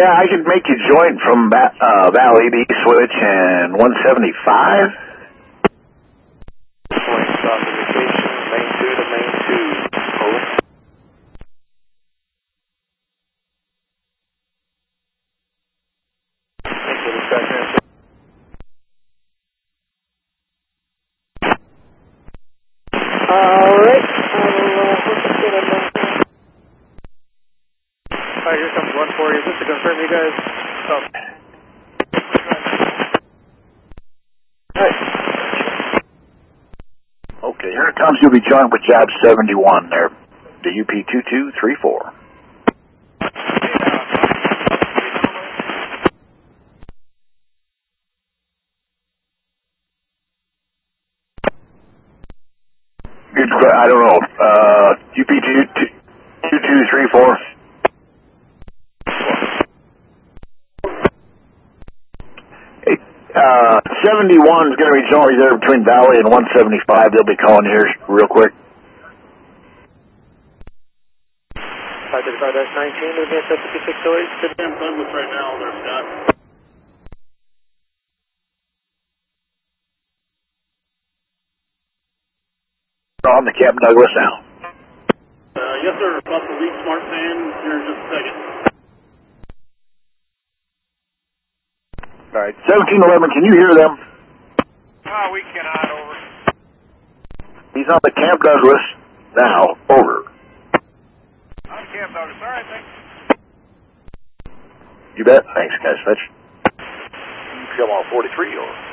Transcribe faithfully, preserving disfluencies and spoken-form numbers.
Yeah, I could make you joint from ba- uh, Valley B switch and one seventy-five. Point stop indication, main two to main two. Over. Thank you, discussion. Alright, I will uh, hook up to them now. Alright, here comes one forty. Just to confirm, you guys. Oh. Alright. Okay, here it comes. You'll be joined with Job seventy-one there, the U P two two three four. Good, I don't know. Uh, U P two two three four. Hey, uh, seventy-one is going to be joined there between Valley and one seventy-five. They'll be calling here real quick. five thirty-five dash nineteen, looking at fifty-six oh eight. I'm done with right now, there, Scott. On the Captain Douglas now. Uh, yes, sir. About to lead Smart Fan here in just a second. All right, seventeen eleven, can you hear them? Ah, we cannot, over. He's on the Camp Douglas now, over. I'm Camp Douglas. All right, thanks. You bet. Thanks, guys. Fetch. Come on, forty-three, over.